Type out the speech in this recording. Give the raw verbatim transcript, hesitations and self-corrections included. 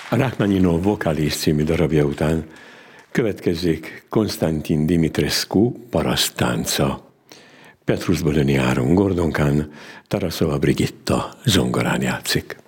A Rachmaninov Vokális című darabja után következzék Konstantin Dimitrescu paraszttánca. Petrus Bölöni Áron Gordonkán, Tarasova Brigitta zongorán játszik.